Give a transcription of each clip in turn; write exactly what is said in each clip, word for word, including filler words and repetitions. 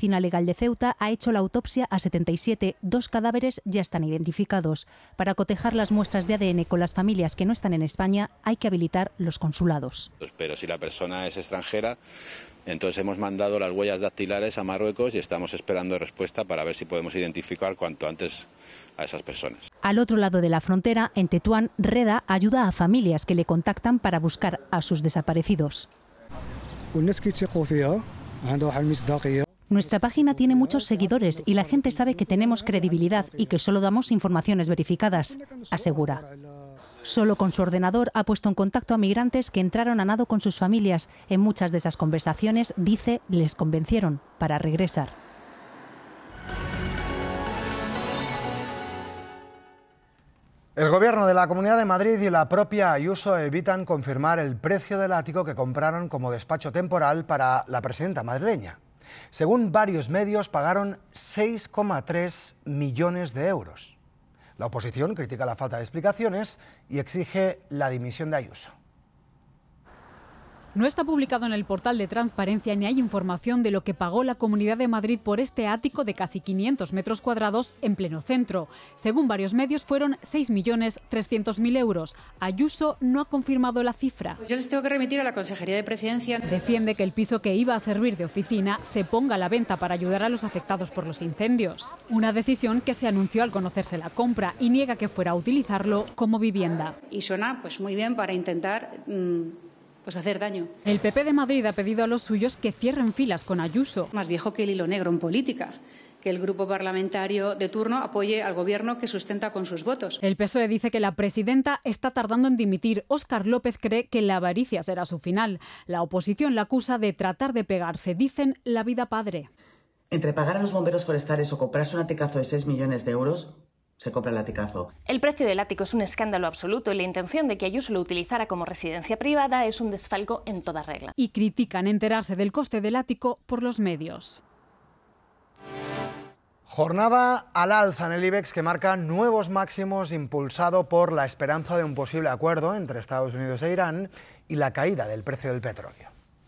Medicina Legal de Ceuta ha hecho la autopsia a setenta y siete. Dos cadáveres ya están identificados. Para cotejar las muestras de A D N con las familias que no están en España, hay que habilitar los consulados. Pero si la persona es extranjera, entonces hemos mandado las huellas dactilares a Marruecos y estamos esperando respuesta para ver si podemos identificar cuanto antes a esas personas. Al otro lado de la frontera, en Tetuán, Reda ayuda a familias que le contactan para buscar a sus desaparecidos. Nuestra página tiene muchos seguidores y la gente sabe que tenemos credibilidad y que solo damos informaciones verificadas, asegura. Solo con su ordenador ha puesto en contacto a migrantes que entraron a nado con sus familias. En muchas de esas conversaciones, dice, les convencieron para regresar. El Gobierno de la Comunidad de Madrid y la propia Ayuso evitan confirmar el precio del ático que compraron como despacho temporal para la presidenta madrileña. Según varios medios, pagaron seis coma tres millones de euros. La oposición critica la falta de explicaciones y exige la dimisión de Ayuso. No está publicado en el portal de transparencia ni hay información de lo que pagó la Comunidad de Madrid por este ático de casi quinientos metros cuadrados en pleno centro. Según varios medios, fueron seis millones trescientos mil euros. Ayuso no ha confirmado la cifra. Pues yo les tengo que remitir a la Consejería de Presidencia. Defiende que el piso que iba a servir de oficina se ponga a la venta para ayudar a los afectados por los incendios. Una decisión que se anunció al conocerse la compra y niega que fuera a utilizarlo como vivienda. Y suena pues muy bien para intentar Mmm, pues hacer daño. El P P de Madrid ha pedido a los suyos que cierren filas con Ayuso. Más viejo que el hilo negro en política, que el grupo parlamentario de turno apoye al gobierno que sustenta con sus votos. El P S O E dice que la presidenta está tardando en dimitir. Óscar López cree que la avaricia será su final. La oposición la acusa de tratar de pegarse, dicen, la vida padre. Entre pagar a los bomberos forestales o comprarse un aticazo de seis millones de euros, se compra el aticazo. El precio del ático es un escándalo absoluto y la intención de que Ayuso lo utilizara como residencia privada es un desfalco en toda regla. Y critican enterarse del coste del ático por los medios. Jornada al alza en el IBEX que marca nuevos máximos impulsado por la esperanza de un posible acuerdo entre Estados Unidos e Irán y la caída del precio del petróleo.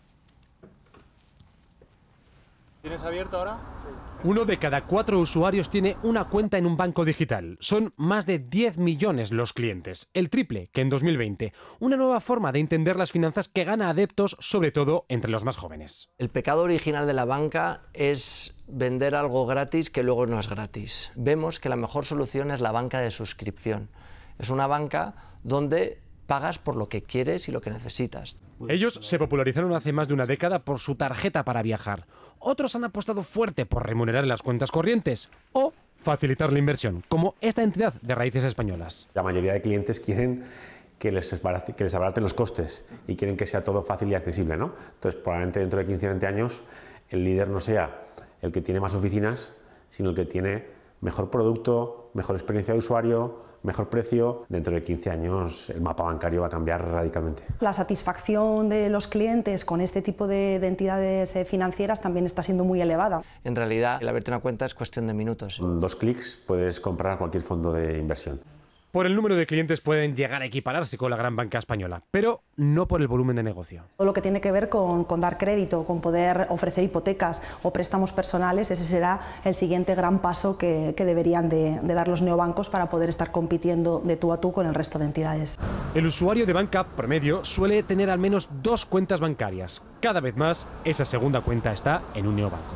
¿Tienes abierto ahora? Sí. Uno de cada cuatro usuarios tiene una cuenta en un banco digital. Son más de diez millones los clientes, el triple que en dos mil veinte. Una nueva forma de entender las finanzas que gana adeptos, sobre todo entre los más jóvenes. El pecado original de la banca es vender algo gratis que luego no es gratis. Vemos que la mejor solución es la banca de suscripción. Es una banca donde pagas por lo que quieres y lo que necesitas. Ellos se popularizaron hace más de una década por su tarjeta para viajar. Otros han apostado fuerte por remunerar las cuentas corrientes o facilitar la inversión, como esta entidad de raíces españolas. La mayoría de clientes quieren que les, que les abaraten los costes y quieren que sea todo fácil y accesible, ¿no? Entonces, probablemente dentro de quince o veinte años, el líder no sea el que tiene más oficinas, sino el que tiene mejor producto, mejor experiencia de usuario, mejor precio. Dentro de quince años el mapa bancario va a cambiar radicalmente. La satisfacción de los clientes con este tipo de, de entidades financieras también está siendo muy elevada. En realidad, el abrirte una cuenta es cuestión de minutos. Con dos clics puedes comprar cualquier fondo de inversión. Por el número de clientes pueden llegar a equipararse con la gran banca española, pero no por el volumen de negocio. Todo lo que tiene que ver con, con dar crédito, con poder ofrecer hipotecas o préstamos personales, ese será el siguiente gran paso que, que deberían de, de dar los neobancos para poder estar compitiendo de tú a tú con el resto de entidades. El usuario de banca promedio suele tener al menos dos cuentas bancarias. Cada vez más, esa segunda cuenta está en un neobanco.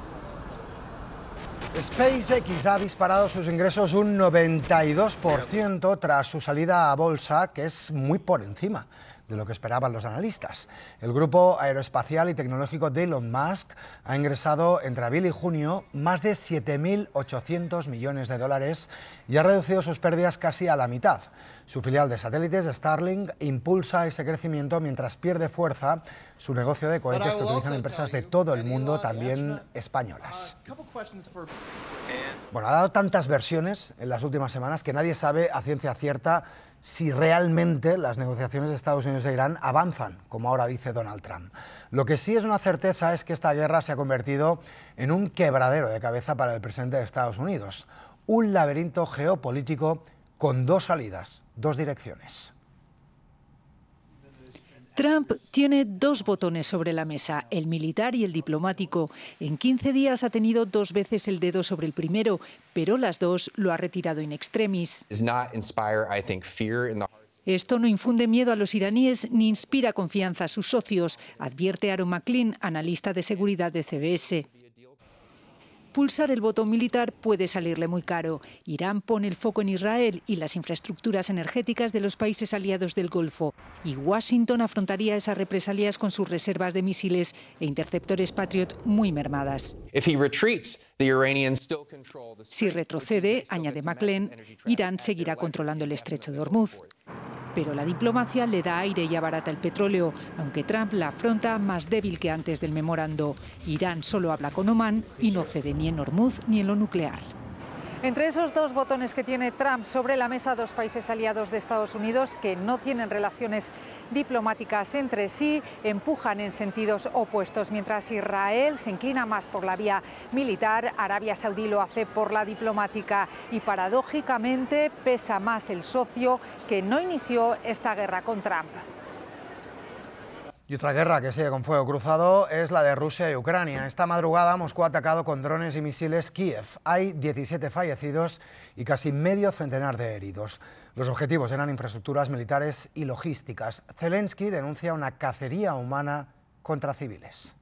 SpaceX ha disparado sus ingresos un noventa y dos por ciento tras su salida a bolsa, que es muy por encima de lo que esperaban los analistas. El grupo aeroespacial y tecnológico de Elon Musk ha ingresado entre abril y junio más de siete mil ochocientos millones de dólares y ha reducido sus pérdidas casi a la mitad. Su filial de satélites, Starlink, impulsa ese crecimiento mientras pierde fuerza su negocio de cohetes que utilizan empresas de todo el mundo, también españolas. Bueno, ha dado tantas versiones en las últimas semanas que nadie sabe a ciencia cierta si realmente las negociaciones de Estados Unidos e Irán avanzan, como ahora dice Donald Trump. Lo que sí es una certeza es que esta guerra se ha convertido en un quebradero de cabeza para el presidente de Estados Unidos, un laberinto geopolítico con dos salidas, dos direcciones. Trump tiene dos botones sobre la mesa, el militar y el diplomático. En quince días ha tenido dos veces el dedo sobre el primero, pero las dos lo ha retirado in extremis. Esto no infunde miedo a los iraníes ni inspira confianza a sus socios, advierte Aaron McLean, analista de seguridad de C B S. Pulsar el botón militar puede salirle muy caro. Irán pone el foco en Israel y las infraestructuras energéticas de los países aliados del Golfo. Y Washington afrontaría esas represalias con sus reservas de misiles e interceptores Patriot muy mermadas. Si retrocede, añade McLean, Irán seguirá controlando el estrecho de Hormuz. Pero la diplomacia le da aire y abarata el petróleo, aunque Trump la afronta más débil que antes del memorando. Irán solo habla con Omán y no cede ni en Hormuz ni en lo nuclear. Entre esos dos botones que tiene Trump sobre la mesa, dos países aliados de Estados Unidos que no tienen relaciones diplomáticas entre sí, empujan en sentidos opuestos. Mientras Israel se inclina más por la vía militar, Arabia Saudí lo hace por la diplomática y paradójicamente pesa más el socio que no inició esta guerra con Trump. Y otra guerra que sigue con fuego cruzado es la de Rusia y Ucrania. Esta madrugada Moscú ha atacado con drones y misiles Kiev. Hay diecisiete fallecidos y casi medio centenar de heridos. Los objetivos eran infraestructuras militares y logísticas. Zelensky denuncia una cacería humana contra civiles.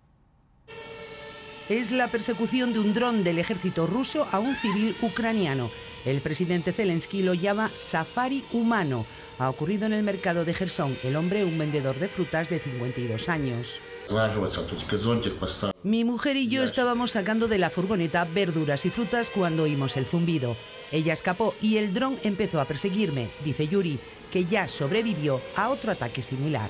Es la persecución de un dron del ejército ruso a un civil ucraniano. El presidente Zelensky lo llama safari humano. Ha ocurrido en el mercado de Jersón. El hombre, un vendedor de frutas de cincuenta y dos años. Mi mujer y yo estábamos sacando de la furgoneta verduras y frutas cuando oímos el zumbido. Ella escapó y el dron empezó a perseguirme, dice Yuri, que ya sobrevivió a otro ataque similar.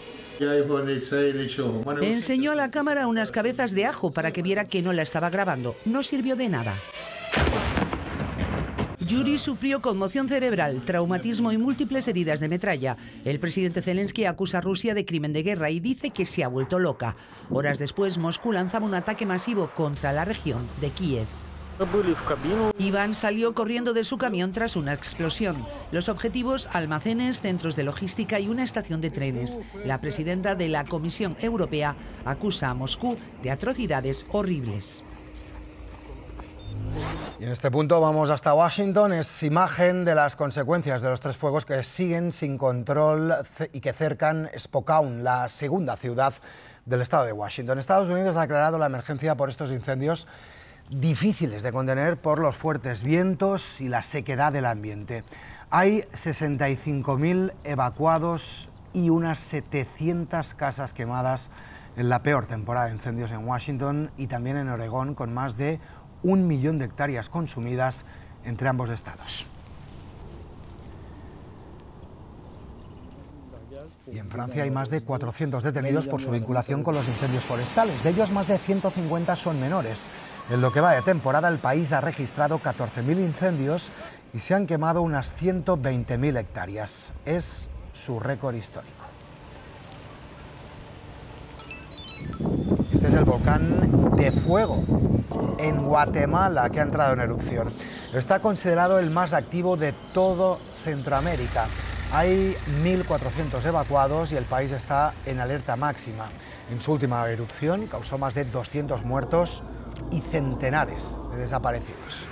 Enseñó a la cámara unas cabezas de ajo para que viera que no la estaba grabando. No sirvió de nada. Yuri sufrió conmoción cerebral, traumatismo y múltiples heridas de metralla. El presidente Zelensky acusa a Rusia de crimen de guerra y dice que se ha vuelto loca. Horas después, Moscú lanzaba un ataque masivo contra la región de Kiev. Iván salió corriendo de su camión tras una explosión. Los objetivos, almacenes, centros de logística y una estación de trenes. La presidenta de la Comisión Europea acusa a Moscú de atrocidades horribles. Y en este punto vamos hasta Washington. Es imagen de las consecuencias de los tres fuegos que siguen sin control y que cercan Spokane, la segunda ciudad del estado de Washington. Estados Unidos ha declarado la emergencia por estos incendios difíciles de contener por los fuertes vientos y la sequedad del ambiente. Hay sesenta y cinco mil evacuados y unas setecientas casas quemadas en la peor temporada de incendios en Washington y también en Oregón, con más de un millón de hectáreas consumidas entre ambos estados. Y en Francia hay más de cuatrocientos detenidos por su vinculación con los incendios forestales. De ellos, más de ciento cincuenta son menores. En lo que va de temporada, el país ha registrado catorce mil incendios y se han quemado unas ciento veinte mil hectáreas. Es su récord histórico. Este es el volcán de fuego en Guatemala, que ha entrado en erupción. Está considerado el más activo de todo Centroamérica. Hay mil cuatrocientos evacuados y el país está en alerta máxima. En su última erupción causó más de doscientos muertos y centenares de desaparecidos.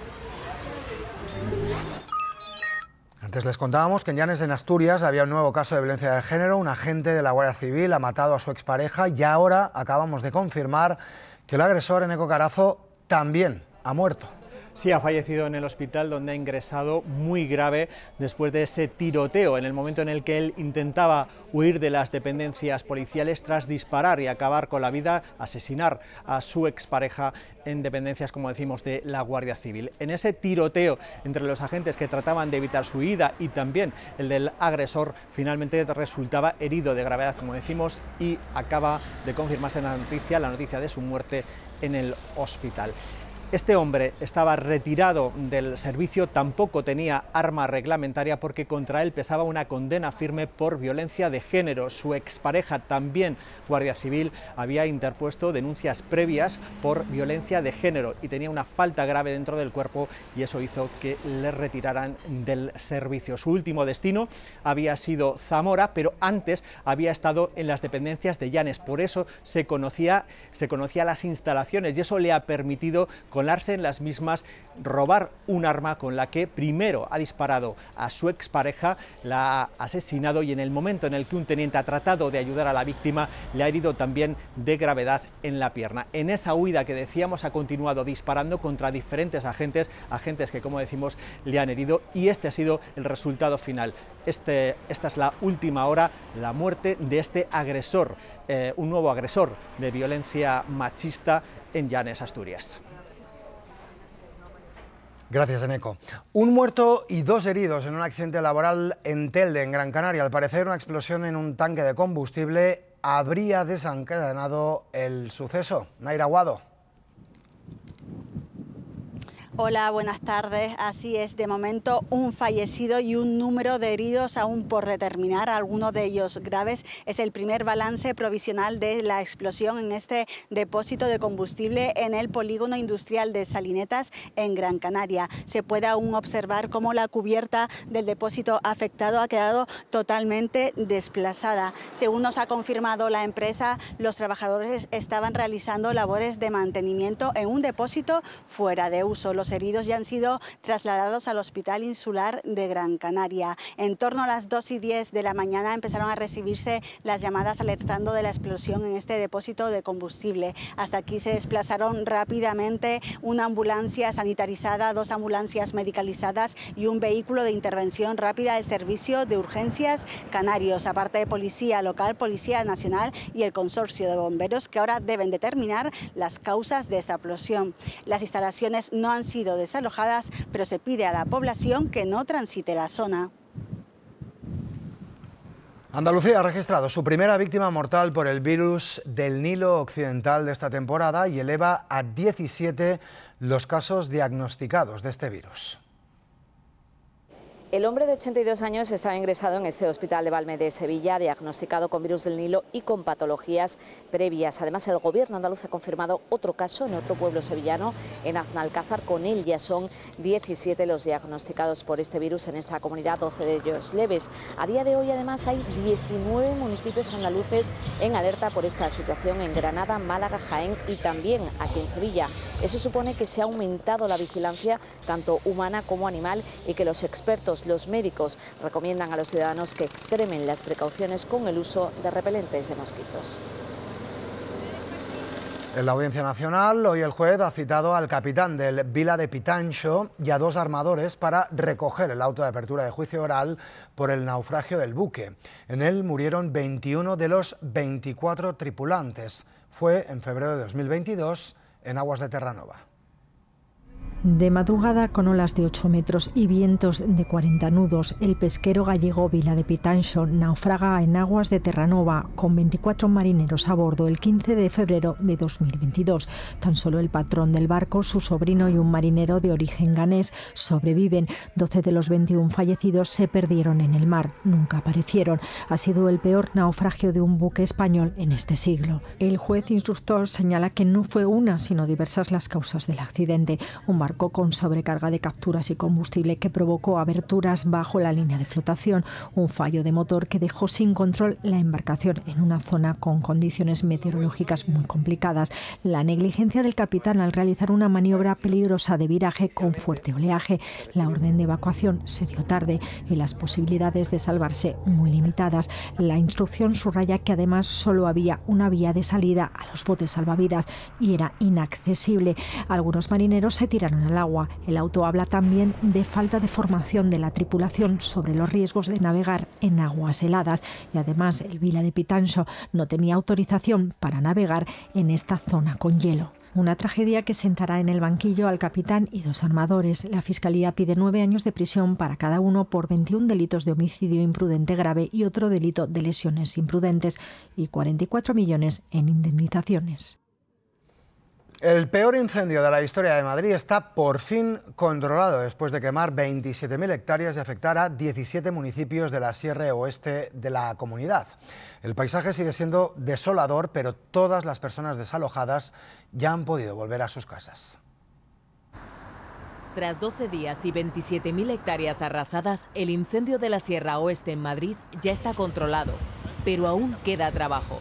Antes les contábamos que en Llanes, en Asturias, había un nuevo caso de violencia de género. Un agente de la Guardia Civil ha matado a su expareja y ahora acabamos de confirmar que el agresor, Eneco Carazo, también ha muerto. Sí, ha fallecido en el hospital, donde ha ingresado muy grave después de ese tiroteo, en el momento en el que él intentaba huir de las dependencias policiales tras disparar y acabar con la vida, asesinar a su expareja en dependencias, como decimos, de la Guardia Civil. En ese tiroteo entre los agentes que trataban de evitar su huida y también el del agresor, finalmente resultaba herido de gravedad, como decimos, y acaba de confirmarse la noticia, la noticia de su muerte en el hospital. Este hombre estaba retirado del servicio, tampoco tenía arma reglamentaria porque contra él pesaba una condena firme por violencia de género. Su expareja, también guardia civil, había interpuesto denuncias previas por violencia de género y tenía una falta grave dentro del cuerpo y eso hizo que le retiraran del servicio. Su último destino había sido Zamora, pero antes había estado en las dependencias de Llanes. Por eso se conocía, se conocía las instalaciones y eso le ha permitido colarse en las mismas, robar un arma con la que primero ha disparado a su expareja, la ha asesinado y en el momento en el que un teniente ha tratado de ayudar a la víctima le ha herido también de gravedad en la pierna. En esa huida que decíamos ha continuado disparando contra diferentes agentes, agentes que como decimos le han herido y este ha sido el resultado final. Este, esta es la última hora, la muerte de este agresor, eh, un nuevo agresor de violencia machista en Llanes, Asturias. Gracias, Eneco. Un muerto y dos heridos en un accidente laboral en Telde, en Gran Canaria. Al parecer, una explosión en un tanque de combustible habría desencadenado el suceso. Naira Aguado. Hola, buenas tardes. Así es, de momento un fallecido y un número de heridos aún por determinar, algunos de ellos graves. Es el primer balance provisional de la explosión en este depósito de combustible en el polígono industrial de Salinetas en Gran Canaria. Se puede aún observar cómo la cubierta del depósito afectado ha quedado totalmente desplazada. Según nos ha confirmado la empresa, los trabajadores estaban realizando labores de mantenimiento en un depósito fuera de uso. Los heridos ya han sido trasladados al Hospital Insular de Gran Canaria. En torno a las dos y diez de la mañana empezaron a recibirse las llamadas alertando de la explosión en este depósito de combustible. Hasta aquí se desplazaron rápidamente una ambulancia sanitarizada, dos ambulancias medicalizadas y un vehículo de intervención rápida del Servicio de Urgencias Canarios, aparte de Policía Local, Policía Nacional y el Consorcio de Bomberos, que ahora deben determinar las causas de esa explosión. Las instalaciones no han sido desalojadas, pero se pide a la población que no transite la zona. Andalucía ha registrado su primera víctima mortal por el virus del Nilo Occidental de esta temporada y eleva a diecisiete los casos diagnosticados de este virus. El hombre de ochenta y dos años estaba ingresado en este hospital de Valme de Sevilla, diagnosticado con virus del Nilo y con patologías previas. Además, el gobierno andaluz ha confirmado otro caso en otro pueblo sevillano, en Aznalcázar. Con él ya son diecisiete los diagnosticados por este virus en esta comunidad, doce de ellos leves. A día de hoy, además, hay diecinueve municipios andaluces en alerta por esta situación en Granada, Málaga, Jaén y también aquí en Sevilla. Eso supone que se ha aumentado la vigilancia, tanto humana como animal, y que los expertos, los médicos, recomiendan a los ciudadanos que extremen las precauciones con el uso de repelentes de mosquitos. En la Audiencia Nacional, hoy el juez ha citado al capitán del Vila de Pitancho y a dos armadores para recoger el auto de apertura de juicio oral por el naufragio del buque. En él murieron veintiuno de los veinticuatro tripulantes. Fue en febrero de dos mil veintidós en aguas de Terranova. De madrugada, con olas de ocho metros y vientos de cuarenta nudos, el pesquero gallego Vila de Pitancho naufraga en aguas de Terranova con veinticuatro marineros a bordo el quince de febrero de dos mil veintidós. Tan solo el patrón del barco, su sobrino y un marinero de origen ganés sobreviven. doce de los veintiuno fallecidos se perdieron en el mar, nunca aparecieron. Ha sido el peor naufragio de un buque español en este siglo. El juez instructor señala que no fue una, sino diversas las causas del accidente. Un barco con sobrecarga de capturas y combustible que provocó aberturas bajo la línea de flotación, un fallo de motor que dejó sin control la embarcación en una zona con condiciones meteorológicas muy complicadas, la negligencia del capitán al realizar una maniobra peligrosa de viraje con fuerte oleaje, la orden de evacuación se dio tarde y las posibilidades de salvarse muy limitadas. La instrucción subraya que además solo había una vía de salida a los botes salvavidas y era inaccesible. Algunos marineros se tiraron al agua. El auto habla también de falta de formación de la tripulación sobre los riesgos de navegar en aguas heladas y además el Vila de Pitancho no tenía autorización para navegar en esta zona con hielo. Una tragedia que sentará en el banquillo al capitán y dos armadores. La Fiscalía pide nueve años de prisión para cada uno por veintiún delitos de homicidio imprudente grave y otro delito de lesiones imprudentes y cuarenta y cuatro millones en indemnizaciones. El peor incendio de la historia de Madrid está por fin controlado después de quemar veintisiete mil hectáreas y afectar a diecisiete municipios de la sierra oeste de la comunidad. El paisaje sigue siendo desolador, pero todas las personas desalojadas ya han podido volver a sus casas. Tras doce días y veintisiete mil hectáreas arrasadas, el incendio de la Sierra Oeste en Madrid ya está controlado, pero aún queda trabajo.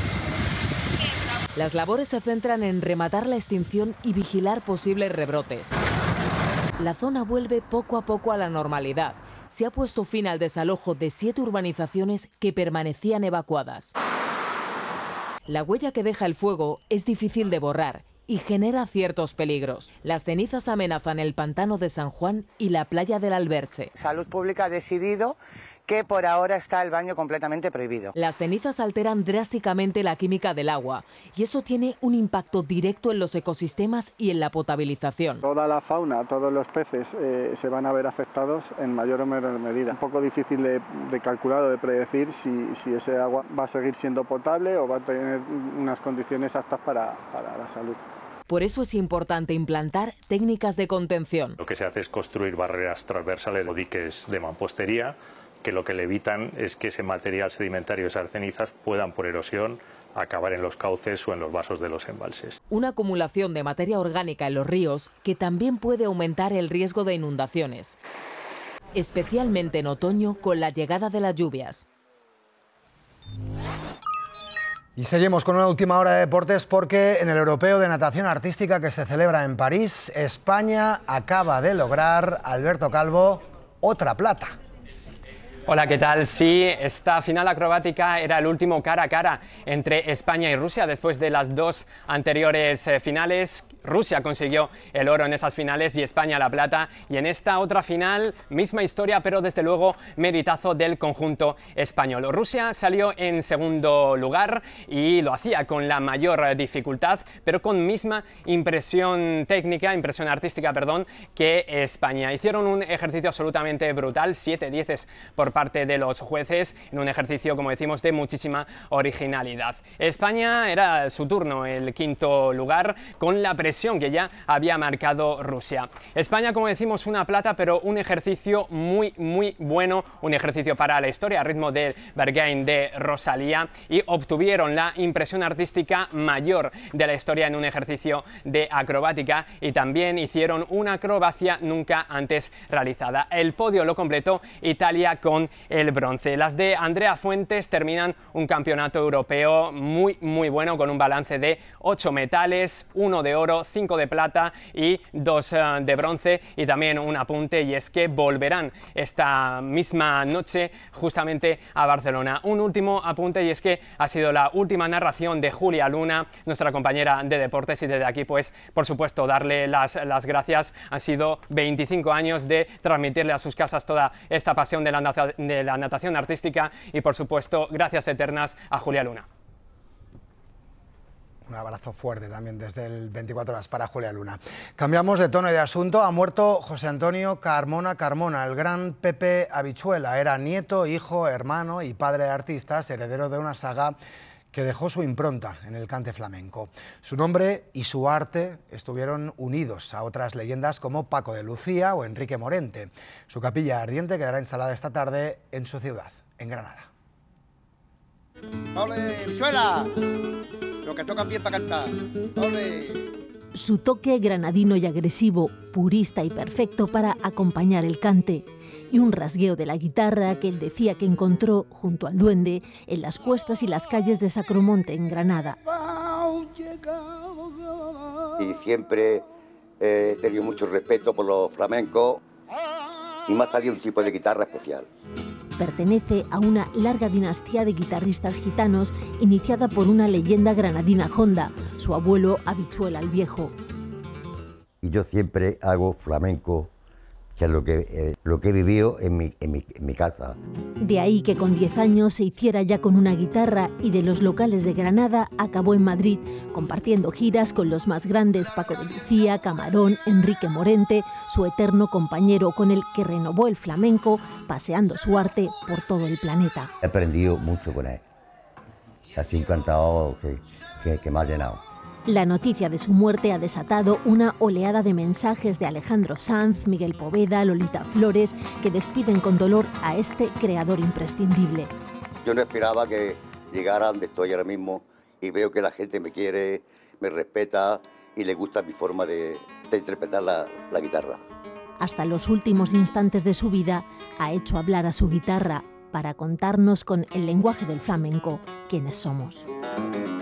Las labores se centran en rematar la extinción y vigilar posibles rebrotes. La zona vuelve poco a poco a la normalidad. Se ha puesto fin al desalojo de siete urbanizaciones que permanecían evacuadas. La huella que deja el fuego es difícil de borrar y genera ciertos peligros. Las cenizas amenazan el pantano de San Juan y la playa del Alberche. Salud Pública ha decidido que por ahora está el baño completamente prohibido. Las cenizas alteran drásticamente la química del agua y eso tiene un impacto directo en los ecosistemas y en la potabilización. Toda la fauna, todos los peces eh, se van a ver afectados en mayor o menor medida. Un poco difícil de, de calcular o de predecir si, si ese agua va a seguir siendo potable o va a tener unas condiciones aptas para, para la salud. Por eso es importante implantar técnicas de contención. Lo que se hace es construir barreras transversales o diques de mampostería, que lo que le evitan es que ese material sedimentario, esas cenizas, puedan por erosión acabar en los cauces o en los vasos de los embalses. Una acumulación de materia orgánica en los ríos que también puede aumentar el riesgo de inundaciones, especialmente en otoño con la llegada de las lluvias. Y seguimos con una última hora de deportes porque en el Europeo de Natación Artística que se celebra en París, España acaba de lograr, Alberto Calvo, otra plata. Hola, ¿qué tal? Sí, esta final acrobática era el último cara a cara entre España y Rusia después de las dos anteriores eh, finales. Rusia consiguió el oro en esas finales y España la plata. Y en esta otra final, misma historia, pero desde luego meritazo del conjunto español. Rusia salió en segundo lugar y lo hacía con la mayor dificultad, pero con misma impresión técnica, impresión artística, perdón, que España. Hicieron un ejercicio absolutamente brutal, siete dieces por parte de los jueces, en un ejercicio, como decimos, de muchísima originalidad. España era su turno, el quinto lugar, con la presión que ya había marcado Rusia. España, como decimos, una plata, pero un ejercicio muy, muy bueno, un ejercicio para la historia, a ritmo del Berghain de Rosalía, y obtuvieron la impresión artística mayor de la historia en un ejercicio de acrobática, y también hicieron una acrobacia nunca antes realizada. El podio lo completó Italia con el bronce. Las de Andrea Fuentes terminan un campeonato europeo muy muy bueno con un balance de ocho metales, uno de oro, cinco de plata y dos uh, de bronce. Y también un apunte, y es que volverán esta misma noche justamente a Barcelona. Un último apunte, y es que ha sido la última narración de Julia Luna, nuestra compañera de deportes, y desde aquí pues por supuesto darle las, las gracias. Han sido veinticinco años de transmitirle a sus casas toda esta pasión de la de la natación artística y por supuesto gracias eternas a Julia Luna. Un abrazo fuerte también desde el veinticuatro horas para Julia Luna. Cambiamos de tono y de asunto. Ha muerto José Antonio Carmona Carmona, el gran Pepe Habichuela. Era nieto, hijo, hermano y padre de artistas, heredero de una saga que dejó su impronta en el cante flamenco. Su nombre y su arte estuvieron unidos a otras leyendas como Paco de Lucía o Enrique Morente. Su capilla ardiente quedará instalada esta tarde en su ciudad, en Granada. ¡Ole, Habichuela! Lo que tocan bien para cantar. ¡Ole! Su toque granadino y agresivo, purista y perfecto para acompañar el cante, y un rasgueo de la guitarra que él decía que encontró junto al duende en las cuestas y las calles de Sacromonte en Granada. Y siempre he tenido mucho respeto por los flamencos y me ha salido un tipo de guitarra especial. Pertenece a una larga dinastía de guitarristas gitanos iniciada por una leyenda granadina honda, su abuelo Habichuela el Viejo. Y yo siempre hago flamenco, que es lo que, eh, lo que he vivido en mi, en, mi, en mi casa. De ahí que con diez años se hiciera ya con una guitarra y de los locales de Granada acabó en Madrid, compartiendo giras con los más grandes Paco de Lucía, Camarón, Enrique Morente, su eterno compañero con el que renovó el flamenco, paseando su arte por todo el planeta. He aprendido mucho con él. Ha sido un cantador que, que, que me ha llenado. La noticia de su muerte ha desatado una oleada de mensajes de Alejandro Sanz, Miguel Poveda, Lolita Flores, que despiden con dolor a este creador imprescindible. Yo no esperaba que llegara donde estoy ahora mismo y veo que la gente me quiere, me respeta y le gusta mi forma de, de interpretar la, la guitarra. Hasta los últimos instantes de su vida ha hecho hablar a su guitarra para contarnos con el lenguaje del flamenco quiénes somos.